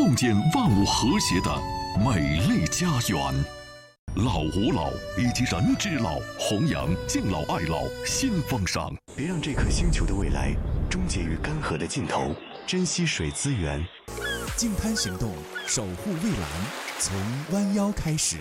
共建万物和谐的美丽家园。老吾老以及人之老，弘扬敬老爱老新风尚。 别让这颗星球的未来终结于干涸的尽头，珍惜水资源。 净滩行动，守护蔚蓝，从弯腰开始。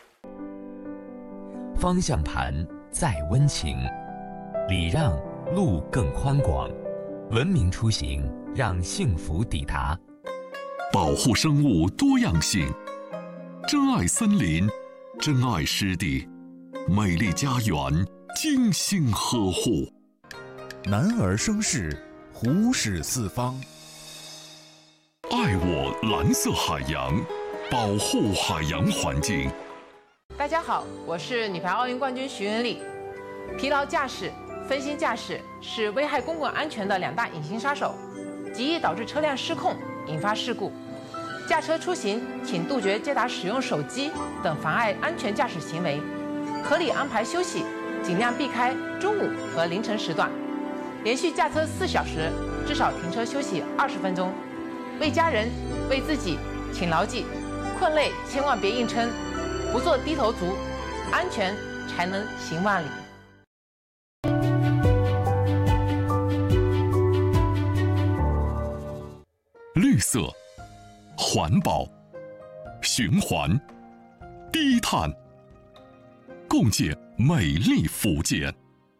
方向盘再温情，礼让路更宽广，文明出行让幸福抵达。 保护生物多样性，珍爱森林，珍爱湿地，美丽家园精心呵护。 男儿生事，虎视四方。 爱我蓝色海洋，保护海洋环境。 大家好，我是女排奥运冠军徐云丽。疲劳驾驶、分心驾驶是危害公共安全的2大隐形杀手，极易导致车辆失控，引发事故。驾车出行，请杜绝接打使用手机等妨碍安全驾驶行为，合理安排休息，尽量避开中午和凌晨时段。连续驾车4小时，至少停车休息20分钟。为家人，为自己，请牢记：困累千万别硬撑，不做低头族，安全才能行万里。 绿色、环保、循环、低碳，共建美丽福建。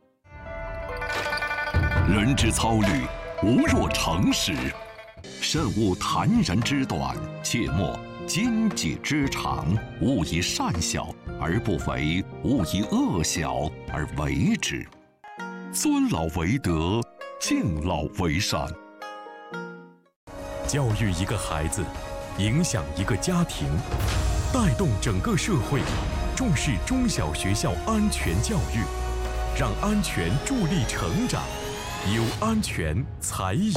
人之操虑，无若成实。慎勿谈人之短，切莫奸己之长。勿以善小而不为，勿以恶小而为之。尊老为德，敬老为善。 教育一个孩子，影响一个家庭，带动整个社会，重视中小学校安全教育，让安全助力成长，有安全才有